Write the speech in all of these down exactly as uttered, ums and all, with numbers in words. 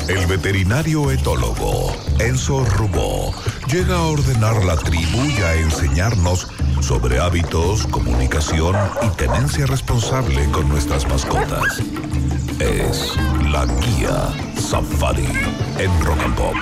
El veterinario etólogo Enzo Rubó llega a ordenar la tribu y a enseñarnos sobre hábitos, comunicación y tenencia responsable con nuestras mascotas. Es la guía Safari en Rock and Pop.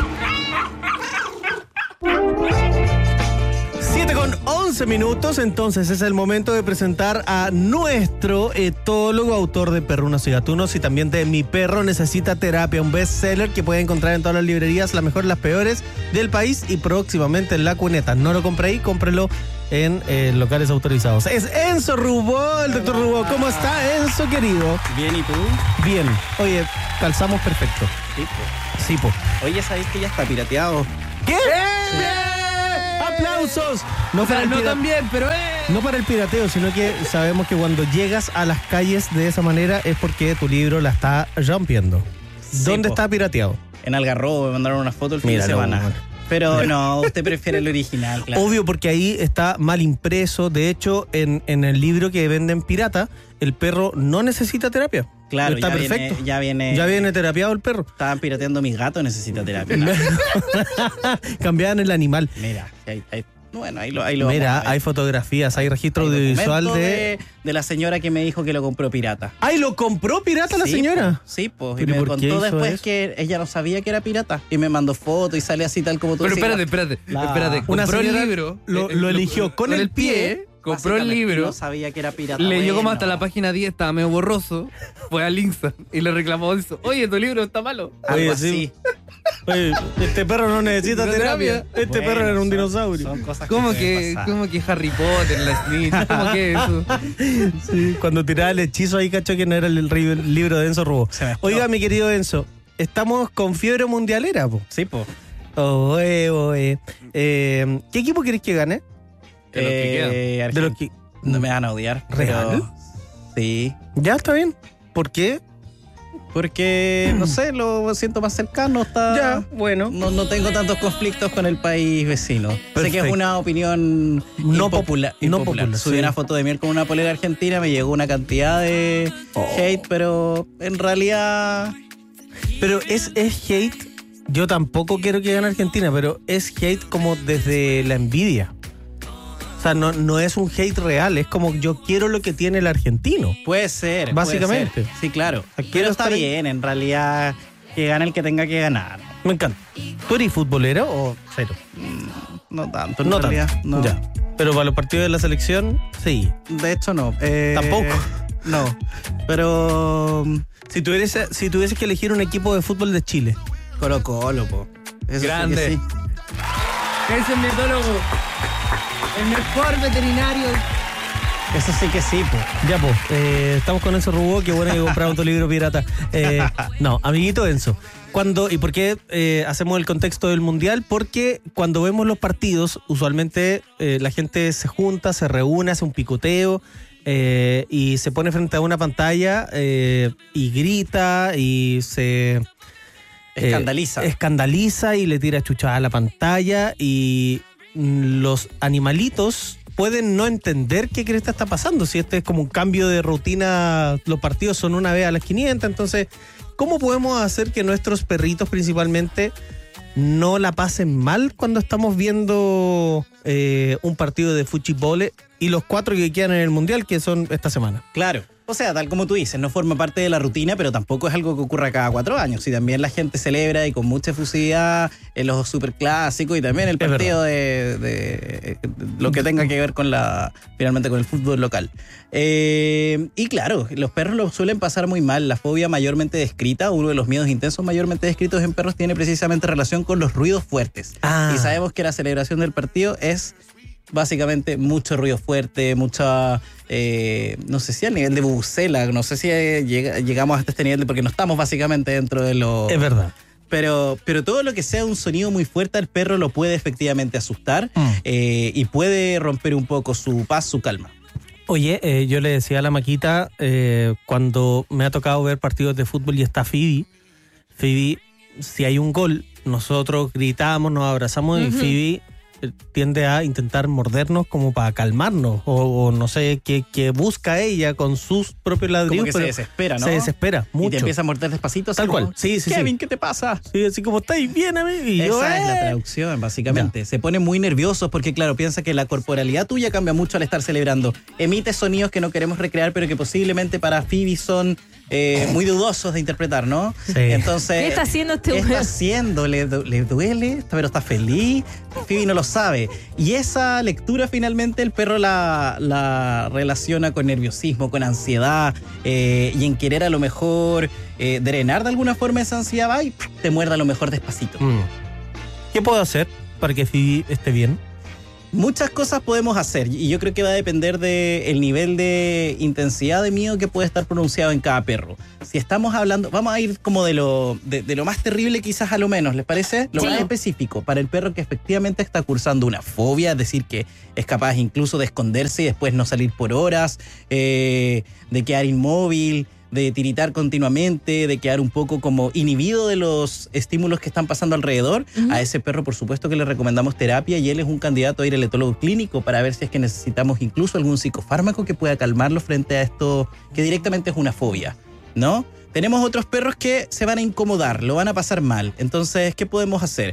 siete con once minutos, entonces es el momento de presentar a nuestro etólogo, autor de Perrunos y Gatunos y también de Mi Perro Necesita Terapia, un bestseller que puede encontrar en todas las librerías, las mejores, las peores del país y próximamente en La Cuneta. No lo compré ahí, cómprelo en eh, locales autorizados. Es Enzo Rubó, el doctor Rubó. ¿Cómo está, Enzo, querido? Bien, ¿y tú? Bien. Oye, calzamos perfecto. Sí, po. Sí, po. Oye, ¿sabéis que ya está pirateado? ¿Qué? Sí. ¡Aplausos! No para, el no pira- también, pero eh. no para el pirateo, sino que sabemos que cuando llegas a las calles de esa manera es porque tu libro la está rompiendo. Sí, ¿Dónde po. está pirateado? En Algarrobo me mandaron una foto el fin Míralo, de semana. man. Pero no, usted prefiere el original, claro. Obvio, porque ahí está mal impreso. De hecho, en, en el libro que venden pirata, el perro no necesita terapia. Claro, está ya perfecto. Viene, ya viene. Ya viene terapiado el perro. Estaban pirateando mis gatos, necesita terapia. Cambiaban el animal. Mira, ahí, ahí, bueno, ahí lo, ahí lo Mira, vamos a ver. hay fotografías, hay registro Hay audiovisual documento de... de... de la señora que me dijo que lo compró pirata. ¡Ay, lo compró pirata la Sí, señora! po, sí, pues. Y ¿Pero me por qué contó hizo después eso? que ella no sabía que era pirata. Y me mandó fotos y sale así tal como tú Pero decías. espérate, espérate, La- espérate. Una Compró el señora libro. lo- eh, lo eligió con el pie, compró el Básicamente, libro. No sabía que era pirata. Leyó como Bueno. hasta la página diez, estaba medio borroso. Fue al Insta y le reclamó eso. Oye, tu libro está malo. Algo Oye, así. sí. Oye, este perro no necesita No terapia. terapia. Este Bueno, perro era un son- dinosaurio. Son cosas ¿Cómo que, que, pueden pasar. ¿Cómo que Harry Potter, la Smith? ¿Cómo que eso? Sí, cuando tiraba el hechizo ahí cachó que no era el, ri- el libro de Enzo Rubó. Se mezcló. Oiga, mi querido Enzo, estamos con fiebre mundialera, po. Sí, pues. Oe, oe. Eh, ¿Qué equipo querés que gane? De los que quedan. Eh, De los que... No me van a odiar. ¿Real? pero- Sí. Ya, está bien. ¿Por qué? Porque, no sé, lo siento más cercano. Está... Ya, bueno. No, no tengo tantos conflictos con el país vecino. Sé que Perfecto. es una opinión No pop- impopular. no impopular. popular, Subí sí. una foto de miel con una polera argentina, me llegó una cantidad de Oh. hate, pero en realidad... Pero es, es hate. Yo tampoco quiero que gane Argentina, pero es hate como desde la envidia. O sea, no, no es un hate real, es como yo quiero lo que tiene el argentino. Puede ser. Básicamente. puede ser. Sí, claro. Quiero Pero está estar en- bien, en realidad, que gane el que tenga que ganar. Me encanta. ¿Tú eres futbolero o cero? No tanto, en No realidad. tanto. No. Ya. Pero para los partidos de la selección, sí. De hecho, no. Eh, Tampoco. No. Pero... Si tuvieses, si tuvieses que elegir un equipo de fútbol de Chile. Colo Colo, po. Eso sí Grande. que sí. Ese es mi etólogo. El mejor veterinario. Eso sí que sí, po. Ya, pues, eh, estamos con Enzo Rubó, qué bueno que compraron tu libro pirata. Eh, no, amiguito Enzo, cuando ¿y por qué eh, hacemos el contexto del Mundial? Porque cuando vemos los partidos, usualmente eh, la gente se junta, se reúne, hace un picoteo eh, y se pone frente a una pantalla eh, y grita y se... eh, Escandaliza. escandaliza y le tira chuchada a la pantalla y mm, los animalitos pueden no entender qué cresta está pasando. Si este es como un cambio de rutina, los partidos son una vez a las quinientas, entonces, ¿cómo podemos hacer que nuestros perritos principalmente no la pasen mal cuando estamos viendo eh, un partido de fuchibole y los cuatro que quedan en el Mundial, que son esta semana? Claro. O sea, tal como tú dices, no forma parte de la rutina, pero tampoco es algo que ocurra cada cuatro años. Y también la gente celebra y con mucha efusividad en los superclásicos y también el Es partido de, de- de lo que tenga que ver con la, finalmente con el fútbol local. Eh, y claro, los perros lo suelen pasar muy mal. La fobia mayormente descrita, uno de los miedos intensos mayormente descritos en perros, tiene precisamente relación con los ruidos fuertes. Ah. Y sabemos que la celebración del partido es básicamente mucho ruido fuerte, mucha, eh, no sé si al nivel de bubucela, no sé si eh, llega- llegamos hasta este nivel, de, porque no estamos básicamente dentro de lo... Es verdad. Pero, pero todo lo que sea un sonido muy fuerte al perro lo puede efectivamente asustar Mm. eh, y puede romper un poco su paz, su calma. Oye, eh, yo le decía a la Maquita, eh, cuando me ha tocado ver partidos de fútbol y está Phoebe, Phoebe, si hay un gol, nosotros gritamos, nos abrazamos y Phoebe eh, tiende a intentar mordernos como para calmarnos, o, o no sé qué, qué busca ella con sus propios ladrillos. Como que se pero desespera, ¿no? Se desespera mucho. Y te empieza a morder despacito. así Tal como, cual. Sí, sí, Kevin, sí. ¿qué te pasa? Sí, así como, ¿estáis bien, amigo? Y Esa yo, es la "Eh". traducción, básicamente. Se pone muy nervioso porque, claro, piensa que la corporalidad tuya cambia mucho al estar celebrando. Emite sonidos que no queremos recrear, pero que posiblemente para Phoebe son eh, muy dudosos de interpretar, ¿no? Sí. Entonces, ¿Qué está haciendo este ¿qué está weón? haciendo? ¿Le, du- le duele? ¿Pero está feliz? Phoebe no lo sabe. Y esa lectura, finalmente, el perro la, la relaciona con nerviosismo, con ansiedad, eh, y en querer a lo mejor eh, drenar de alguna forma esa ansiedad, va y te muerda a lo mejor despacito. Mm. ¿Qué puedo hacer para que Phoebe esté bien? Muchas cosas podemos hacer y yo creo que va a depender del nivel de intensidad de miedo que puede estar pronunciado en cada perro. Si estamos hablando, vamos a ir como de lo, de, de lo más terrible quizás a lo menos, ¿les parece? Lo Sí. más específico, para el perro que efectivamente está cursando una fobia, es decir, que es capaz incluso de esconderse y después no salir por horas, eh, de quedar inmóvil, de tiritar continuamente, de quedar un poco como inhibido de los estímulos que están pasando alrededor. Ujú. A ese perro, por supuesto, que le recomendamos terapia y él es un candidato a ir al etólogo clínico para ver si es que necesitamos incluso algún psicofármaco que pueda calmarlo frente a esto que directamente es una fobia, ¿no? Tenemos otros perros que se van a incomodar, lo van a pasar mal. Entonces, ¿qué podemos hacer?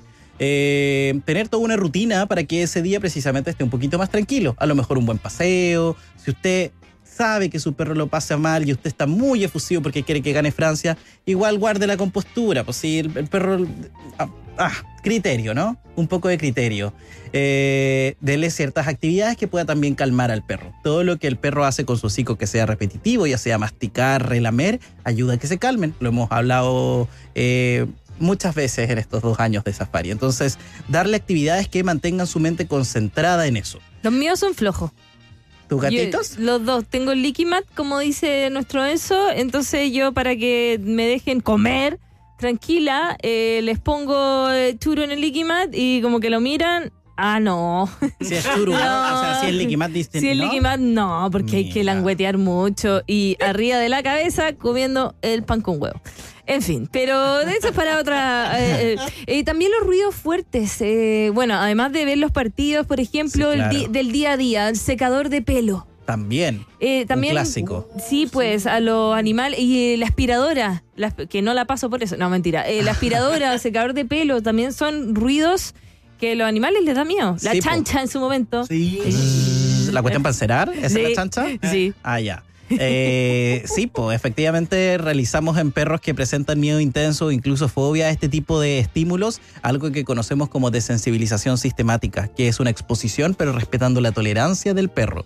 Eh, tener toda una rutina para que ese día precisamente esté un poquito más tranquilo. A lo mejor un buen paseo. Si usted sabe que su perro lo pasa mal y usted está muy efusivo porque quiere que gane Francia, igual guarde la compostura. Pues si el, el perro... Ah, ah, criterio, ¿no? Un poco de criterio. Eh, dele ciertas actividades que pueda también calmar al perro. Todo lo que el perro hace con su hocico que sea repetitivo, ya sea masticar, relamer, ayuda a que se calmen. Lo hemos hablado eh, muchas veces en estos dos años de safari. Entonces, darle actividades que mantengan su mente concentrada en eso. Los míos son flojos. ¿Tus gatitos? Yo- los dos. Tengo el Licky Mat, como dice nuestro Enzo. Entonces yo, para que me dejen comer tranquila, eh, les pongo eh, churro en el Licky Mat y como que lo miran. Ah, no. Si es churu, ¿no? O sea, si es Licky Mat, diste, Si es ¿no? Licky Mat, no, porque hay que Mira. languetear mucho. Y arriba de la cabeza comiendo el pan con huevo. En fin, pero eso es para otra. Eh, eh, eh, también los ruidos fuertes. eh, bueno, además de ver los partidos, por ejemplo, Sí, claro. el di- del día a día, el secador de pelo. También. Eh, también, clásico. Sí, pues a los animales. Y eh, la aspiradora, la asp- que no la paso por eso. No, mentira. Eh, la aspiradora, el secador de pelo, también son ruidos que a los animales les da miedo. La Sí, po. chancha en su momento. Sí. ¿La cuestión para encerar? ¿Esa Sí, es la chancha? sí. Ah, ya. Eh, sí, pues efectivamente realizamos en perros que presentan miedo intenso o incluso fobia a este tipo de estímulos, algo que conocemos como desensibilización sistemática, que es una exposición pero respetando la tolerancia del perro.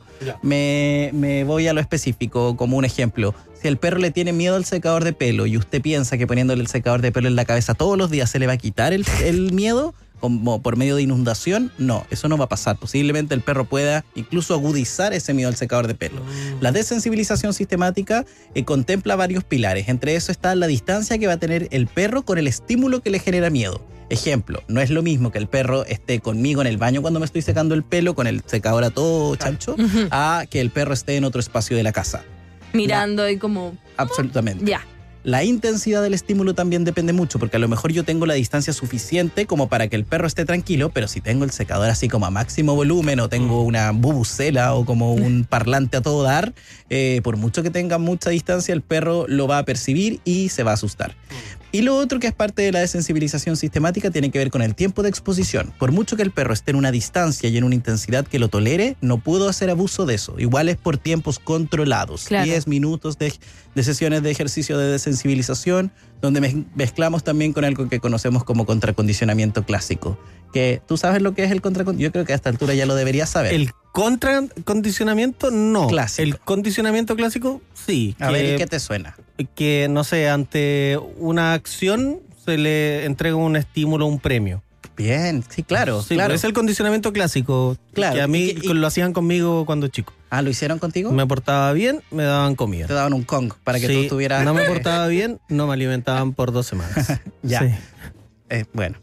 Me, me voy a lo específico como un ejemplo. Si el perro le tiene miedo al secador de pelo y usted piensa que poniéndole el secador de pelo en la cabeza todos los días se le va a quitar el, el miedo, como por medio de inundación, no, eso no va a pasar. Posiblemente el perro pueda incluso agudizar ese miedo al secador de pelo. La desensibilización sistemática eh, contempla varios pilares. Entre eso está la distancia que va a tener el perro con el estímulo que le genera miedo. Ejemplo, no es lo mismo que el perro esté conmigo en el baño cuando me estoy secando el pelo con el secador a todo chancho, Ujú. a que el perro esté en otro espacio de la casa. Mirando y como. Absolutamente. Ya. La intensidad del estímulo también depende mucho, porque a lo mejor yo tengo la distancia suficiente como para que el perro esté tranquilo, pero si tengo el secador así como a máximo volumen o tengo una bubucela o como un parlante a todo dar, eh, por mucho que tenga mucha distancia, el perro lo va a percibir y se va a asustar. Y lo otro que es parte de la desensibilización sistemática tiene que ver con el tiempo de exposición. Por mucho que el perro esté en una distancia y en una intensidad que lo tolere, no puedo hacer abuso de eso. Igual es por tiempos controlados. Claro. diez minutos de, de sesiones de ejercicio de desensibilización, donde mez- mezclamos también con algo que conocemos como contracondicionamiento clásico. Que tú sabes lo que es el contracondicionamiento. Yo creo que a esta altura ya lo deberías saber. El contracondicionamiento, no. Clásico. El condicionamiento clásico, sí. a que, ver, ¿y qué te suena? que, no sé, ante una acción se le entrega un estímulo, un premio. Bien, sí, claro, Sí, claro. pero es el condicionamiento clásico. Claro, Que a mí y que- y- lo hacían conmigo cuando chico. Ah, ¿lo hicieron contigo? Me portaba bien, me daban comida. Te daban un Kong para que Sí, tú estuvieras... No me portaba bien, no me alimentaban por dos semanas. Ya. Sí. Eh, bueno,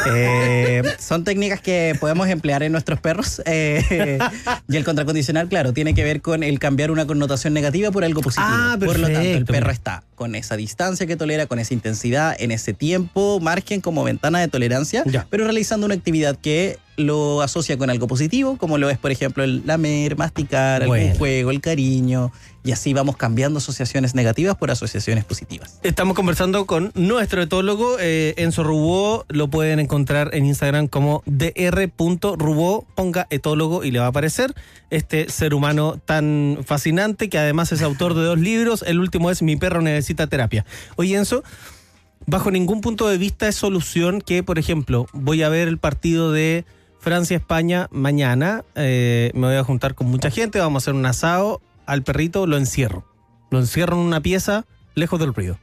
eh, son técnicas que podemos emplear en nuestros perros. eh, y el contracondicional, claro, tiene que ver con el cambiar una connotación negativa por algo positivo. Ah, por lo tanto, el perfecto. perro está con esa distancia que tolera, con esa intensidad, en ese tiempo, margen como ventana de tolerancia, Ya. pero realizando una actividad que lo asocia con algo positivo, como lo es, por ejemplo, el lamer, masticar, Bueno. algún juego, el cariño, y así vamos cambiando asociaciones negativas por asociaciones positivas. Estamos conversando con nuestro etólogo, eh, Enzo Rubó. Lo pueden encontrar en Instagram como d r punto rubó. Ponga etólogo y le va a aparecer este ser humano tan fascinante que además es autor de dos libros. El último es Mi perro necesita terapia. Oye, Enzo, bajo ningún punto de vista es solución que, por ejemplo, voy a ver el partido de Francia-España mañana. Eh, me voy a juntar con mucha gente, vamos a hacer un asado. Al perrito lo encierro. Lo encierro en una pieza lejos del ruido.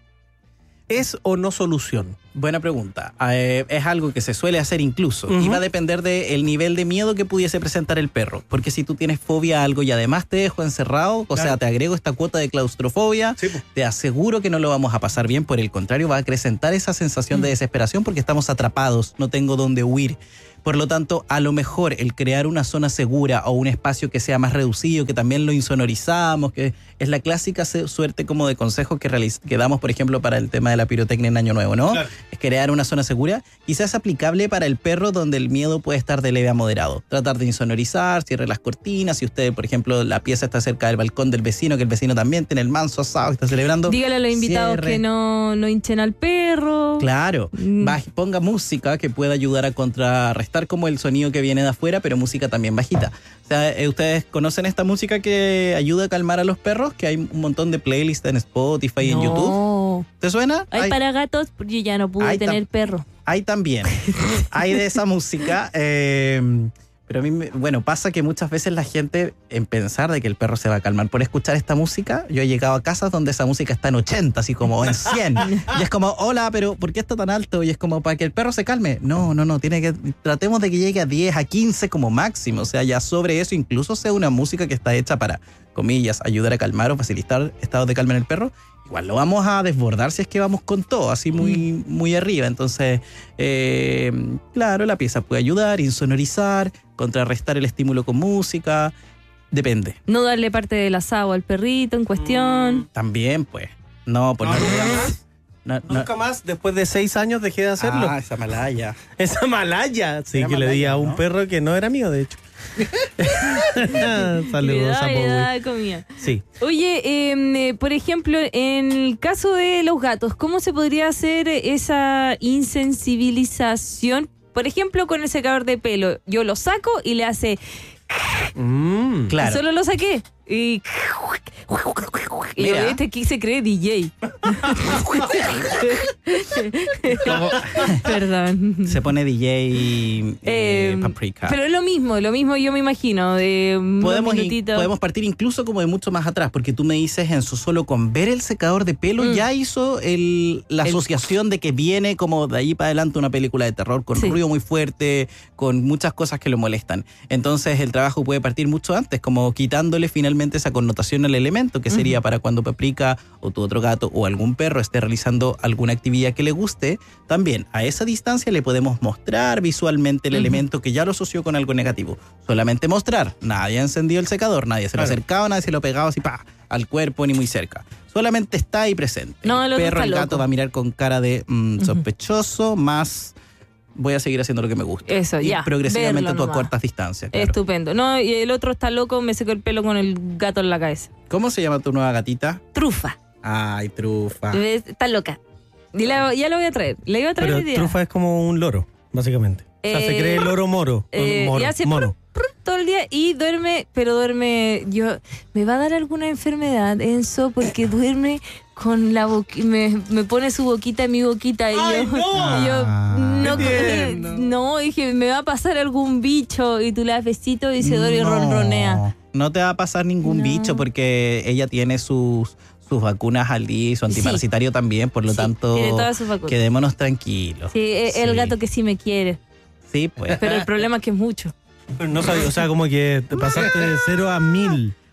¿Es o no solución? Buena pregunta. Eh, es algo que se suele hacer incluso. Uh-huh. Y va a depender del nivel de miedo que pudiese presentar el perro. Porque si tú tienes fobia a algo y además te dejo encerrado, o Claro. sea, te agrego esta cuota de claustrofobia, Sí, pues. te aseguro que no lo vamos a pasar bien. Por el contrario, va a acrecentar esa sensación de desesperación porque estamos atrapados, no tengo dónde huir. Por lo tanto, a lo mejor el crear una zona segura o un espacio que sea más reducido, que también lo insonorizamos, que es la clásica se- suerte como de consejo que, realiz- que damos, por ejemplo, para el tema de la pirotecnia en Año Nuevo, ¿no? Claro. Es crear una zona segura. Quizás aplicable para el perro donde el miedo puede estar de leve a moderado. Tratar de insonorizar, cierre las cortinas. Si usted, por ejemplo, la pieza está cerca del balcón del vecino, que el vecino también tiene el manso asado que está celebrando. Dígale a los invitados cierre. que no, no hinchen al perro. Claro, Mm. Baj- ponga música que pueda ayudar a contrarrestar como el sonido que viene de afuera, pero música también bajita. O sea, eh, ¿ustedes conocen esta música que ayuda a calmar a los perros? Que hay un montón de playlists en Spotify y en No. YouTube. ¿Te suena? Hay Hay, para gatos, yo ya no pude Hay tener tam- perro. hay también. Hay de esa música. eh, pero a mí, me- bueno, pasa que muchas veces la gente, en pensar de que el perro se va a calmar por escuchar esta música, yo he llegado a casas donde esa música está en ochenta, así como en cien. Y es como, hola, pero ¿por qué está tan alto? Y es como, para que el perro se calme. No, no, no, tiene que, tratemos de que llegue a diez, a quince como máximo. O sea, ya sobre eso, incluso sea una música que está hecha para, comillas, ayudar a calmar o facilitar estados de calma en el perro, igual lo vamos a desbordar si es que vamos con todo, así muy, muy arriba. Entonces, eh, claro, la pieza puede ayudar, insonorizar, contrarrestar el estímulo con música, depende. No darle parte del asado al perrito en cuestión. También, pues, no, pues no, No, le nunca damos- más. no, no- Nunca más, después de seis años dejé de hacerlo. Ah, esa malaya. Esa malaya. Sí, Era que le di malaya, a un ¿no? perro que no era mío, de hecho. Le Saludos da, a le da Bowie. comida. Sí. Oye, eh, por ejemplo, en el caso de los gatos, ¿cómo se podría hacer esa insensibilización? Por ejemplo, con el secador de pelo, yo lo saco y le hace... Mm. Claro. Solo lo saqué. Y... Y Mira. este aquí se cree D J. Perdón. Se pone D J eh, Eh, Paprika. Pero es lo mismo, lo mismo yo me imagino, de unos Podemos, in- minutitos. podemos partir incluso como de mucho más atrás, porque tú me dices, Enzo, solo con ver el secador de pelo Mm. ya hizo el, la El- asociación de que viene como de ahí para adelante una película de terror con Sí. ruido muy fuerte, con muchas cosas que lo molestan. Entonces el trabajo puede partir mucho antes, como quitándole finalmente esa connotación al elemento, que sería para cuando Paprika o tu otro gato o algún perro esté realizando alguna actividad que le guste. También a esa distancia le podemos mostrar visualmente el Ujú. elemento que ya lo asoció con algo negativo. Solamente mostrar. Nadie ha encendido el secador, nadie se lo Claro. acercaba, nadie se lo pegaba así pa, al cuerpo ni muy cerca. Solamente está ahí presente. No, el el otro perro, está el gato loco. va a mirar con cara de mm, Ujú. sospechoso, más voy a seguir haciendo lo que me gusta. Eso, y ya, progresivamente verlo tú nomás. acortas distancia. claro. Estupendo. No, y el otro está loco, me secó el pelo con el gato en la cabeza. ¿Cómo se llama tu nueva gatita? Trufa. Ay, trufa. ¿Ves? Está loca. Y la- ya la voy a traer. La iba a traer Pero hoy día. trufa es como un loro, básicamente. O sea, se Eh, cree loro moro. eh, moro, y hace mono. todo el día y duerme, pero duerme. Yo, ¿me va a dar alguna enfermedad, Enzo? Porque duerme con la boquita, me, me pone su boquita en mi boquita y ¡Ay, yo, no! y yo, no, ¡Qué tierno! no, dije, me va a pasar algún bicho y tú le das besito y se duerme y ronronea. No te va a pasar ningún No. bicho porque ella tiene sus, sus vacunas al día y su antiparasitario también, por lo Sí, tanto, tiene todas sus vacunas. quedémonos tranquilos. Sí, es el Sí. gato que sí me quiere, Sí, pues. pero el problema es que es mucho. Pero no sabía, o sea, como que te pasaste de cero a mil.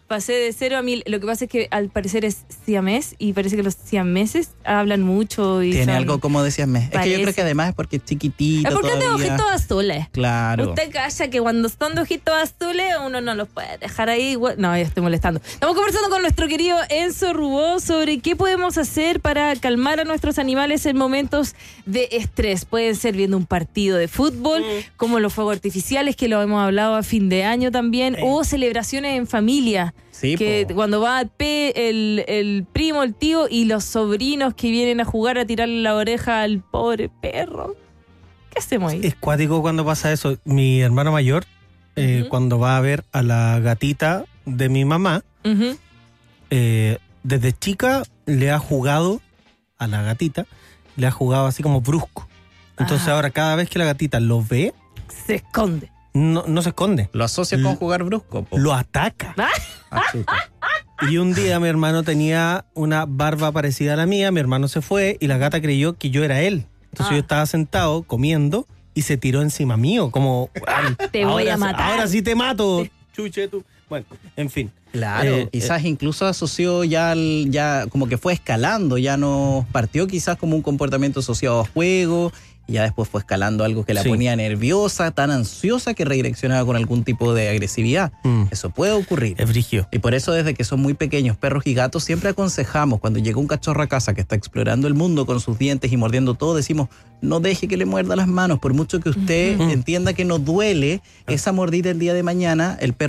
pasé de cero a mil. Lo que pasa es que al parecer es siamés y parece que los siameses hablan mucho. Y Tiene son- algo como decías, mes. Es que yo Parece. creo que además es porque es chiquitito. Es porque es de todavía. ojitos azules. Claro. Usted calla que cuando están de ojitos azules uno no los puede dejar ahí. güey. No, ya estoy molestando. Estamos conversando con nuestro querido Enzo Rubó sobre qué podemos hacer para calmar a nuestros animales en momentos de estrés. Pueden ser viendo un partido de fútbol, como los fuegos artificiales, que lo hemos hablado a fin de año también, o celebraciones en familia. Sí, Que po. cuando va pe- el, el primo, el tío y los sobrinos que vienen a jugar a tirarle la oreja al pobre perro. ¿Qué hacemos ahí? Es cuático cuando pasa eso. Mi hermano mayor, eh, Ujú. cuando va a ver a la gatita de mi mamá, Ujú. eh, desde chica le ha jugado a la gatita, le ha jugado así como brusco. Entonces Ah. ahora cada vez que la gatita lo ve, Se esconde. no, no se esconde, Lo asocia con jugar brusco, po. lo ataca. Ah, chuta. Y un día mi hermano tenía una barba parecida a la mía, mi hermano se fue y la gata creyó que yo era él. Entonces Ah. yo estaba sentado comiendo y se tiró encima mío, como... "Ay, Te voy ahora a sí- matar". Ahora sí te mato, chuche tú. Bueno, en fin. Claro, Eh, quizás incluso asoció ya, al- ya como que fue escalando, ya no partió quizás como un comportamiento asociado a juego, y ya después fue escalando algo que la Sí. ponía nerviosa, tan ansiosa que redireccionaba con algún tipo de agresividad. Mm, Eso puede ocurrir. es brigio. Y por eso desde que son muy pequeños, perros y gatos, siempre aconsejamos, cuando llega un cachorro a casa que está explorando el mundo con sus dientes y mordiendo todo, decimos, no deje que le muerda las manos, por mucho que usted Ujú. entienda que no duele esa mordida el día de mañana, el perro